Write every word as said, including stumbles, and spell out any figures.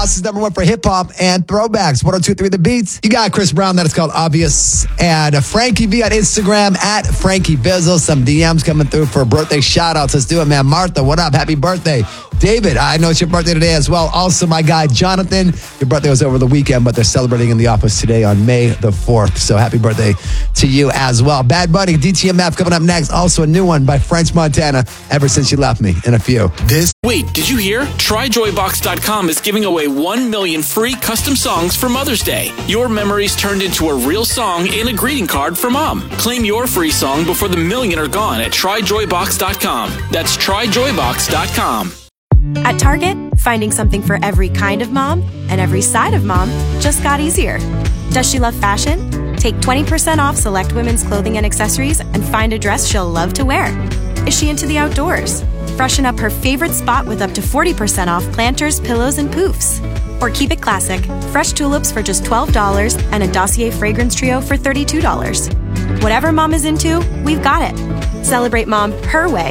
This is number one for hip hop and throwbacks. one oh two point three The Beats. You got Chris Brown, that is called Obvious. And uh, Frankie V on Instagram at Frankie Bizzle. Some D Ms coming through for birthday shout outs. Let's do it, man. Martha, what up? Happy birthday. David, I know it's your birthday today as well. Also, my guy, Jonathan. Your birthday was over the weekend, but they're celebrating in the office today on May the fourth. So happy birthday to you as well. Bad Bunny, D T M F coming up next. Also a new one by French Montana, Ever Since You Left Me, in a few. This. Wait, did you hear? Try Joy Box dot com is giving away one million free custom songs for Mother's Day. Your memories turned into a real song and a greeting card for Mom. Claim your free song before the million are gone at Try Joy Box dot com. That's Try Joy Box dot com. At Target, finding something for every kind of mom and every side of mom just got easier. Does she love fashion? Take twenty percent off select women's clothing and accessories and find a dress she'll love to wear. Is she into the outdoors? Freshen up her favorite spot with up to forty percent off planters, pillows, and poofs. Or keep it classic, fresh tulips for just twelve dollars and a Dossier fragrance trio for thirty-two dollars. Whatever mom is into, we've got it. Celebrate mom her way